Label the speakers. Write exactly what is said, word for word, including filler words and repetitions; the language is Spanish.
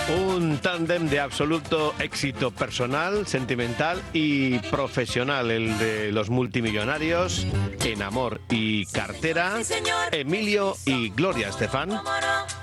Speaker 1: Un tándem de absoluto éxito personal, sentimental y profesional, el de los multimillonarios en amor y cartera, Emilio y Gloria Estefan.